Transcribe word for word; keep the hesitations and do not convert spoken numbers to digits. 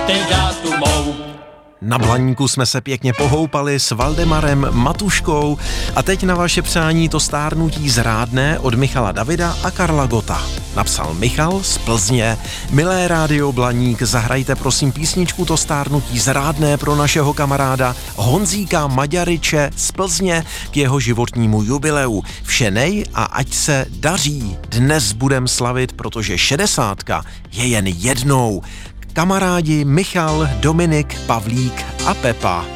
dátu mou. Na Blaníku jsme se pěkně pohoupali s Valdemarem Matuškou a teď na vaše přání to stárnutí zrádné od Michala Davida a Karla Gotta. Napsal Michal z Plzně. Milé rádio Blaník, zahrajte prosím písničku To stárnutí zrádné pro našeho kamaráda Honzíka Maďariče z Plzně k jeho životnímu jubileu. Vše nej a ať se daří. Dnes budem slavit, protože šedesátka je jen jednou. Kamarádi Michal, Dominik, Pavlík a Pepa.